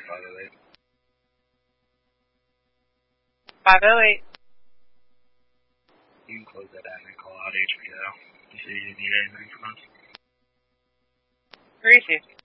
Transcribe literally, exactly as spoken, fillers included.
five oh eight. five oh eight. You can close that out and call out H B O. You see you need anything from us? Where is he?